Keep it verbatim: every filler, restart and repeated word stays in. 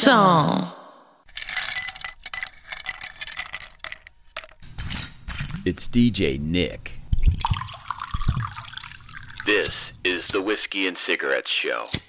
song. It's D J Nick. This is the Whiskey and Cigarettes Show.